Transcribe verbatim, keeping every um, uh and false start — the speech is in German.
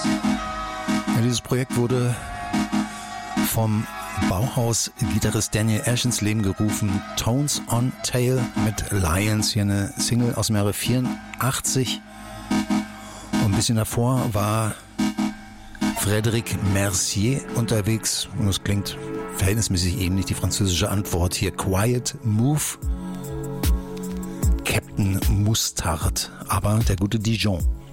Ja, dieses Projekt wurde vom Bauhaus-Gitarrist Daniel Ash ins Leben gerufen. Tones on Tail mit Lions, hier eine Single aus dem Jahre vierundachtzig. Und ein bisschen davor war Frédéric Mercier unterwegs. Und das klingt verhältnismäßig ähnlich, die französische Antwort hier. Quiet Move. Captain Mustard, aber der gute Dijon.